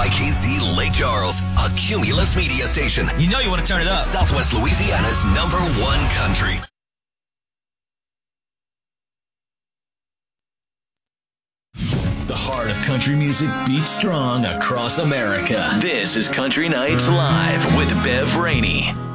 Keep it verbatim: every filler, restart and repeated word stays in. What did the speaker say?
Y K Z Lake Charles, a Cumulus media station. You know you want to turn it up. Southwest Louisiana's number one country. The heart of country music beats strong across America. This is Country Nights Live with Bev Rainey.